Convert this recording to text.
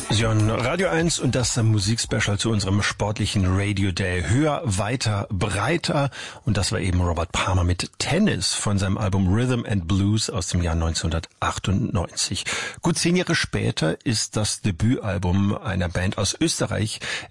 Sie hören Radio 1 und das Musikspecial zu unserem sportlichen Radio Day. Höher, weiter, breiter. Und das war eben Robert Palmer mit Tennis von seinem Album Rhythm and Blues aus dem Jahr 1998. Gut 10 Jahre später ist das Debütalbum einer Band aus Österreich